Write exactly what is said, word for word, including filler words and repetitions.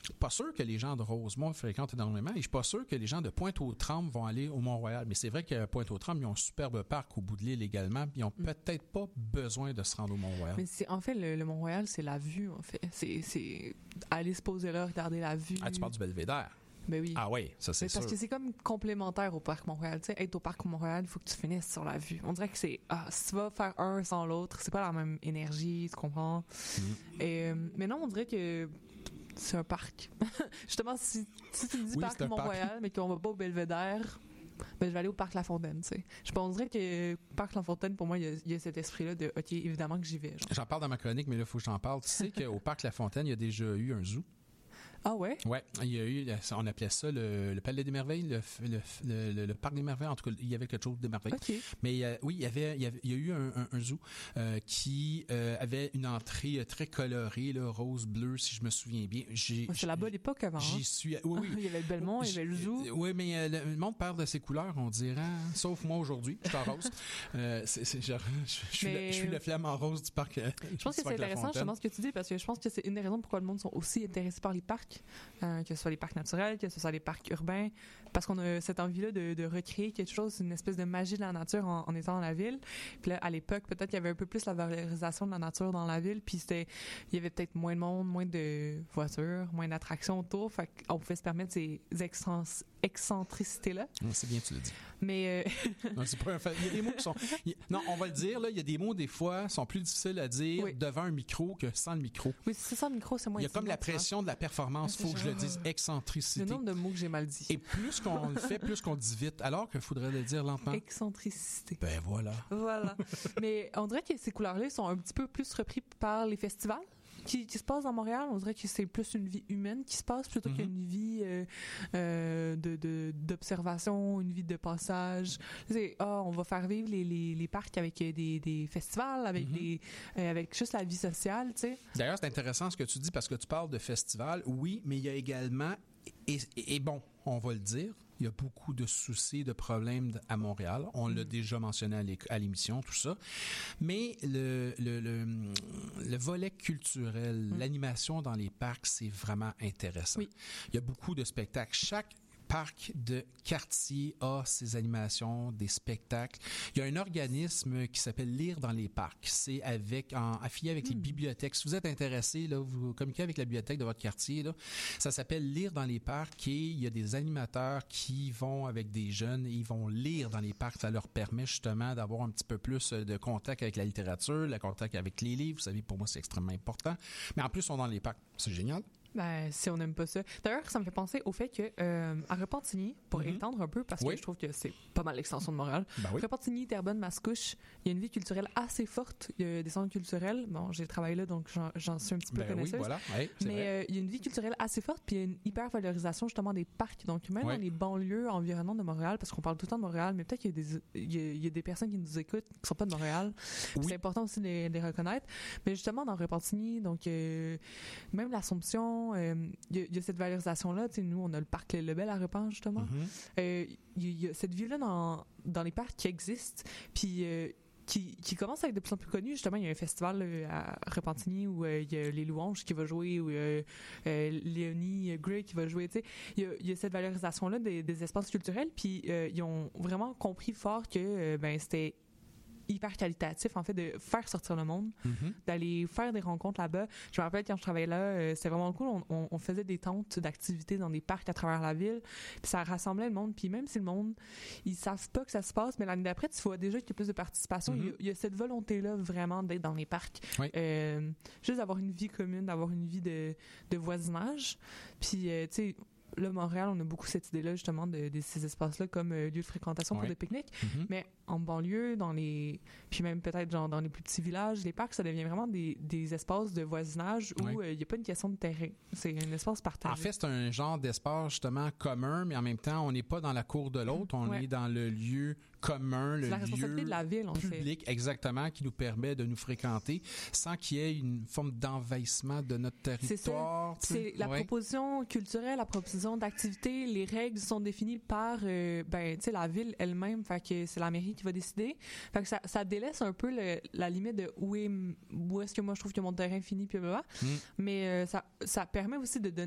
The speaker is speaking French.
pas sûr que les gens de Rosemont fréquentent énormément et je suis pas sûr que les gens de Pointe-aux-Trembles vont aller au Mont-Royal. Mais c'est vrai qu'à Pointe-aux-Trembles, ils ont un superbe parc au bout de l'île également, puis ils ont mm. peut-être pas besoin de se rendre au Mont-Royal. Mais c'est, en fait, le, le Mont-Royal, c'est la vue, en fait. C'est, c'est aller se poser là, regarder la vue. Ah, tu parles du Belvédère? Ben oui. Ah oui, ça c'est mais sûr. Parce que c'est comme complémentaire au Parc Mont-Royal. Tu sais, être au Parc Mont-Royal, il faut que tu finisses sur la vue. On dirait que c'est, ah, si tu vas faire un sans l'autre, c'est pas la même énergie, tu comprends? Mm. Et, euh, mais non, on dirait que c'est un parc. Justement, si, si tu me dis oui, Parc Mont-Royal, parc. Mais qu'on va pas au Belvédère, ben je vais aller au Parc La Fontaine, tu sais. Je penserais que Parc La Fontaine, pour moi, il y a, il y a cet esprit-là de, OK, évidemment que j'y vais. Genre. J'en parle dans ma chronique, mais là, il faut que j'en parle. Tu sais qu'au Parc La Fontaine, il y a déjà eu un zoo. Ah ouais? Ouais, il y a eu, on appelait ça le, le Palais des Merveilles, le, le, le, le Parc des Merveilles, en tout cas, il y avait quelque chose de merveilleux. Okay. Mais euh, oui, il y avait, il y avait, il y a eu un, un, un zoo euh, qui euh, avait une entrée très colorée, là, rose, bleu, si je me souviens bien. J'ai, ouais, c'est la bonne époque avant. J'y hein? suis, oui, oui. Il y avait le Belmont, il y avait le zoo. Oui, mais euh, le, le monde perd de ses couleurs, on dirait, hein, sauf moi aujourd'hui, je suis en rose. euh, c'est, c'est, genre, je, je, suis mais... le, je suis le flamme en rose du parc. Euh, je pense que c'est intéressant, justement, ce que tu dis, parce que je pense que c'est une des raisons pourquoi le monde sont aussi intéressés par les parcs. Euh, que ce soit les parcs naturels, que ce soit les parcs urbains, parce qu'on a cette envie-là de, de recréer quelque chose, une espèce de magie de la nature en, en étant dans la ville. Puis là, à l'époque, peut-être qu'il y avait un peu plus la valorisation de la nature dans la ville, puis c'était, il y avait peut-être moins de monde, moins de voitures, moins d'attractions autour, fait qu'on pouvait se permettre ces excentricités excentricité-là. C'est bien, tu l'as dit. Mais... Euh... non, c'est pas un fait. Il y a des mots qui sont... Il... Non, on va le dire, là, il y a des mots, des fois, sont plus difficiles à dire oui. devant un micro que sans le micro. Oui, c'est sans le micro, c'est moins... Il y a comme la pression de la performance, il faut que je le dise, excentricité. Le nombre de mots que j'ai mal dit. Et plus qu'on le fait, plus qu'on dit vite, alors qu'il faudrait le dire lentement. Excentricité. Ben voilà. Voilà. Mais on dirait que ces couleurs-là sont un petit peu plus repris par les festivals. Qui, qui se passe dans Montréal, on dirait que c'est plus une vie humaine qui se passe plutôt mm-hmm. qu'une vie euh, euh, de, de, d'observation, une vie de passage. C'est, ah, on va faire vivre les, les, les parcs avec des, des festivals, avec, mm-hmm. des, euh, avec juste la vie sociale, tu sais. D'ailleurs, c'est intéressant ce que tu dis parce que tu parles de festivals, oui, mais il y a également, et, et, et bon, on va le dire, il y a beaucoup de soucis, de problèmes à Montréal. On mmh. l'a déjà mentionné à l'émission, tout ça. Mais le, le, le, le volet culturel, mmh. l'animation dans les parcs, c'est vraiment intéressant. Oui. Il y a beaucoup de spectacles. Chaque parc de quartier a ses animations, des spectacles. Il y a un organisme qui s'appelle Lire dans les parcs. C'est avec, en, affilié avec mmh. les bibliothèques. Si vous êtes intéressé, là, vous communiquez avec la bibliothèque de votre quartier, là, ça s'appelle Lire dans les parcs et il y a des animateurs qui vont avec des jeunes et ils vont lire dans les parcs. Ça leur permet justement d'avoir un petit peu plus de contact avec la littérature, le contact avec les livres. Vous savez, pour moi, c'est extrêmement important. Mais en plus, ils sont dans les parcs. C'est génial. Ben, si on n'aime pas ça. D'ailleurs, ça me fait penser au fait que euh, à Repentigny, pour mm-hmm. étendre un peu, parce oui. que je trouve que c'est pas mal l'extension de Montréal, ben oui. Repentigny, Terrebonne, Mascouche, il y a une vie culturelle assez forte. Il y a des centres culturels. Bon, j'ai travaillé là, donc j'en, j'en suis un petit peu ben connaisseuse. Oui, voilà. Oui, c'est mais euh, il y a une vie culturelle assez forte, puis il y a une hyper valorisation justement des parcs. Donc même oui. dans les banlieues environnantes de Montréal, parce qu'on parle tout le temps de Montréal, mais peut-être qu'il y a des, il y a, il y a des personnes qui nous écoutent qui sont pas de Montréal. Oui. C'est important aussi de les, de les reconnaître. Mais justement, dans Repentigny, donc euh, même l'Assomption, euh, il y a cette valorisation-là. Tu sais, nous, on a le parc Lebel à Repens, justement. Il mm-hmm. euh, y, y a cette vie-là dans, dans les parcs qui existe, puis euh, qui, qui commence à être de plus en plus connue. Justement, il y a un festival euh, à Repentigny où il euh, y a Les Louanges qui va jouer, où euh, euh, Léonie Gray qui va jouer. Tu sais, il y a, y a cette valorisation-là des, des espaces culturels, puis euh, ils ont vraiment compris fort que euh, ben c'était hyper qualitatif, en fait, de faire sortir le monde, mm-hmm. d'aller faire des rencontres là-bas. Je me rappelle, quand je travaillais là, euh, c'était vraiment cool. On, on, on faisait des tentes d'activités dans des parcs à travers la ville, puis ça rassemblait le monde. Puis même si le monde, ils savent pas que ça se passe, mais l'année d'après, tu vois déjà qu'il y a plus de participation. Mm-hmm. Il, y a, il y a cette volonté-là, vraiment, d'être dans les parcs. Oui. Euh, juste d'avoir une vie commune, d'avoir une vie de, de voisinage. Puis, euh, tu sais, là, Montréal, on a beaucoup cette idée-là, justement, de, de ces espaces-là comme euh, lieu de fréquentation ouais. pour des pique-niques. Mm-hmm. Mais en banlieue, dans les... Puis même peut-être genre dans les plus petits villages, les parcs, ça devient vraiment des, des espaces de voisinage où il ouais. n'y euh, a pas une question de terrain. C'est un espace partagé. En fait, c'est un genre d'espace, justement, commun, mais en même temps, on n'est pas dans la cour de l'autre, on ouais. est dans le lieu commun, le c'est la responsabilité lieu de la ville, on public, fait. Exactement, qui nous permet de nous fréquenter sans qu'il y ait une forme d'envahissement de notre territoire. C'est ça. C'est la ouais. proposition culturelle, la proposition d'activité, les règles sont définies par euh, ben tu sais la ville elle-même, fait que c'est la mairie qui va décider. Fait que ça, ça délaisse un peu le, la limite de où est où est-ce que moi je trouve que mon terrain finit puis blablabla. Mm. Mais euh, ça ça permet aussi de donner